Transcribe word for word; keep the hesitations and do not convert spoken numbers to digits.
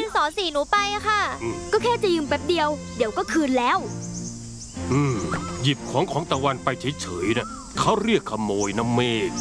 สอสีหนูไปอะค่ะก็แค่จะยืมแป๊บเดียวเดี๋ยวก็คืนแล้วอืมหยิบของของตะวันไปเฉยๆนะเขาเรียกขโมยนะเมฆ